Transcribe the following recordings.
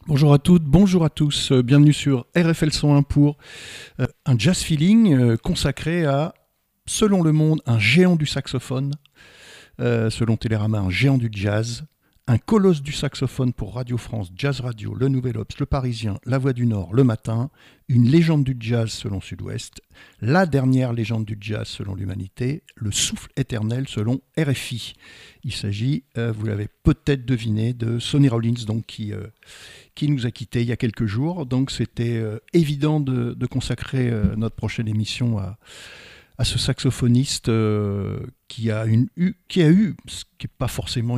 Bonjour à toutes, bonjour à tous, bienvenue sur RFL 101 pour un jazz feeling consacré à, selon le monde, un géant du saxophone, selon Télérama, un géant du jazz, un colosse du saxophone pour Radio France, Jazz Radio, Le Nouvel Obs, Le Parisien, La Voix du Nord, Le Matin, une légende du jazz selon Sud-Ouest, la dernière légende du jazz selon l'Humanité, le souffle éternel selon RFI. Il s'agit, vous l'avez peut-être deviné, de Sonny Rollins, donc qui nous a quittés il y a quelques jours. Donc c'était évident de consacrer notre prochaine émission à ce saxophoniste qui a eu, ce qui n'est pas forcément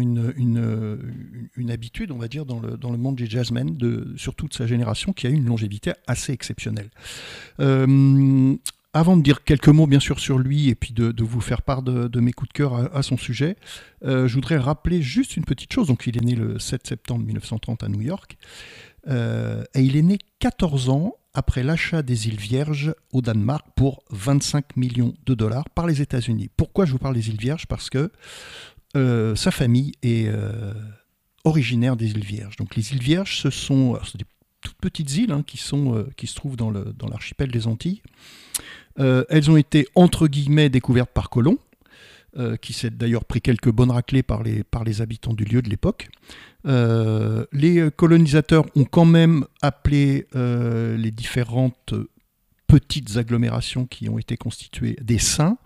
une habitude, on va dire, dans le monde des jazzmen, surtout de sa génération, qui a eu une longévité assez exceptionnelle. Avant de dire quelques mots, bien sûr, sur lui et puis de vous faire part de mes coups de cœur à son sujet, je voudrais rappeler juste une petite chose. Donc, il est né le 7 septembre 1930 à New York et il est né 14 ans après l'achat des îles Vierges au Danemark pour 25 millions de dollars par les États-Unis. Pourquoi je vous parle des îles Vierges ? Parce que sa famille est originaire des îles Vierges. Donc, les îles Vierges, c'est des toutes petites îles qui se trouvent dans l'archipel des Antilles. Elles ont été entre guillemets découvertes par Colomb, qui s'est d'ailleurs pris quelques bonnes raclées par les habitants du lieu de l'époque. Les colonisateurs ont quand même appelé les différentes petites agglomérations qui ont été constituées des saints.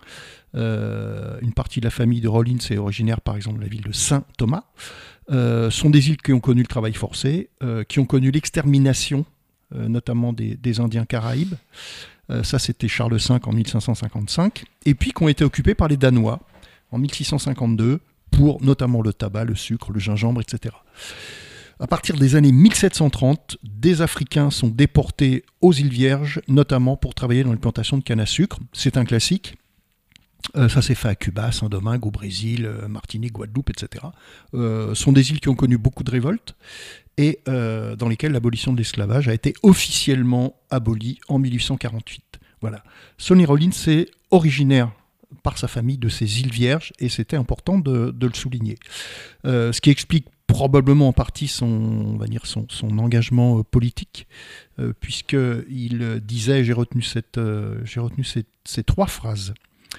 Une partie de la famille de Rollins est originaire par exemple de la ville de Saint-Thomas. Sont des îles qui ont connu le travail forcé, qui ont connu l'extermination notamment des Indiens Caraïbes. Ça, c'était Charles V en 1555. Et puis, qui ont été occupés par les Danois en 1652 pour notamment le tabac, le sucre, le gingembre, etc. À partir des années 1730, des Africains sont déportés aux îles Vierges, notamment pour travailler dans les plantations de canne à sucre. C'est un classique. Ça s'est fait à Cuba, Saint-Domingue, au Brésil, Martinique, Guadeloupe, etc. Sont des îles qui ont connu beaucoup de révoltes et dans lesquelles l'abolition de l'esclavage a été officiellement abolie en 1848. Voilà. Sonny Rollins est originaire par sa famille de ces îles Vierges et c'était important de le souligner. Ce qui explique probablement en partie son engagement politique, puisqu'il disait, j'ai retenu ces trois phrases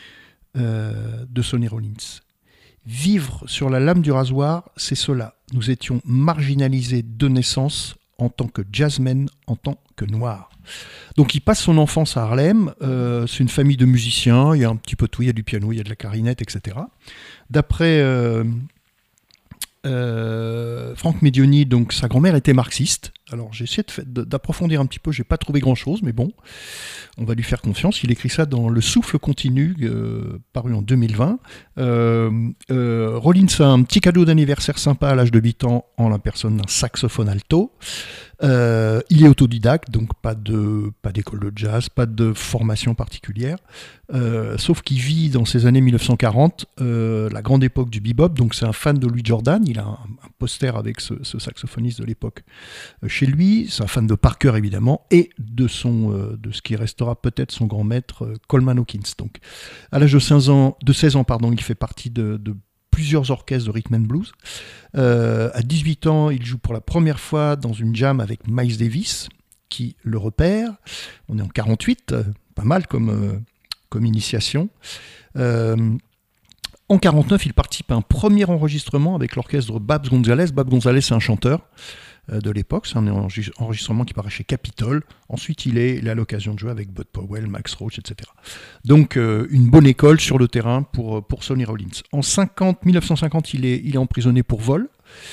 de Sonny Rollins. Vivre sur la lame du rasoir, c'est cela. Nous étions marginalisés de naissance en tant que jazzmen, en tant que noirs. Donc il passe son enfance à Harlem, c'est une famille de musiciens, il y a un petit peu de tout, il y a du piano, il y a de la clarinette, etc. D'après Franck Medioni, donc sa grand-mère était marxiste. Alors j'ai essayé d'approfondir un petit peu, j'ai pas trouvé grand-chose, mais bon, on va lui faire confiance. Il écrit ça dans Le Souffle Continu, paru en 2020. Rollins a un petit cadeau d'anniversaire sympa à l'âge de 8 ans en la personne d'un saxophone alto. Il est autodidacte, donc pas d'école de jazz, pas de formation particulière, sauf qu'il vit dans ces années 1940, la grande époque du bebop, donc c'est un fan de Louis Jordan, il a un poster avec ce saxophoniste de l'époque chez lui, c'est un fan de Parker évidemment, et de ce qui restera peut-être son grand maître Coleman Hawkins. Donc à l'âge de 16 ans, il fait partie de plusieurs orchestres de rhythm and blues. À 18 ans, il joue pour la première fois dans une jam avec Miles Davis, qui le repère. On est en 48, pas mal comme initiation. En 49, il participe à un premier enregistrement avec l'orchestre Babs Gonzalez. Babs Gonzalez, c'est un chanteur de l'époque. C'est un enregistrement qui paraît chez Capitol. Ensuite, il a l'occasion de jouer avec Bud Powell, Max Roach, etc. Donc, une bonne école sur le terrain pour Sonny Rollins. En 1950, il est emprisonné pour vol.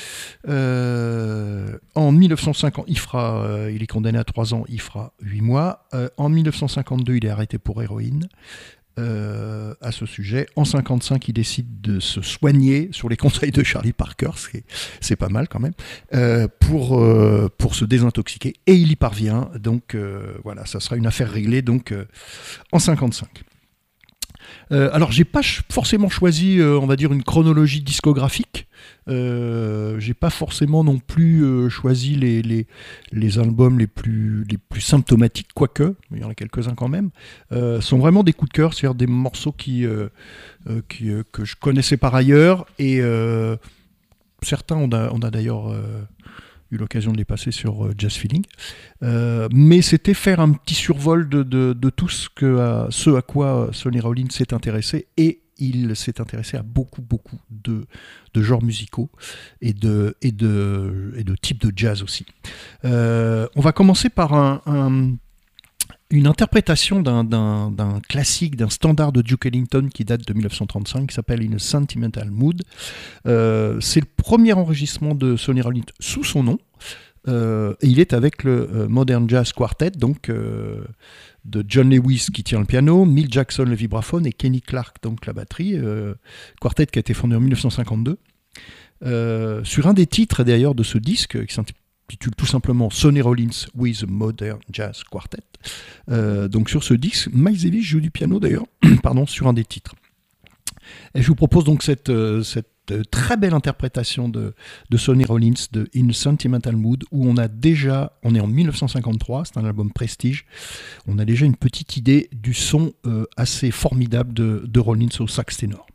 En 1950, il est condamné à 3 ans, il fera 8 mois. En 1952, il est arrêté pour héroïne. À ce sujet. En 1955, il décide de se soigner sur les conseils de Charlie Parker, c'est pas mal quand même, pour se désintoxiquer, et il y parvient. Donc voilà, ça sera une affaire réglée donc en 1955. Alors j'ai pas forcément choisi, on va dire, une chronologie discographique. J'ai pas forcément non plus choisi les albums les plus symptomatiques, quoique, il y en a quelques-uns quand même. Sont vraiment des coups de cœur, c'est-à-dire des morceaux que je connaissais par ailleurs, et certains on a d'ailleurs eu l'occasion de les passer sur Jazz Feeling. Mais c'était faire un petit survol de tout ce à quoi Sonny Rollins s'est intéressé, et il s'est intéressé à beaucoup de genres musicaux et de types de jazz aussi. On va commencer par une interprétation d'un classique, d'un standard de Duke Ellington qui date de 1935, qui s'appelle In a Sentimental Mood. C'est le premier enregistrement de Sonny Rollins sous son nom. Et il est avec le Modern Jazz Quartet, donc de John Lewis qui tient le piano, Milt Jackson le vibraphone et Kenny Clarke donc la batterie. Quartet qui a été fondé en 1952. Sur un des titres d'ailleurs de ce disque qui s'intitule tout simplement Sonny Rollins with a Modern Jazz Quartet. Donc sur ce disque, Miles Davis joue du piano d'ailleurs, pardon, sur un des titres. Et je vous propose donc cette très belle interprétation de Sonny Rollins de In a Sentimental Mood, où on est en 1953, c'est un album prestige, on a déjà une petite idée du son assez formidable de Rollins au sax ténor.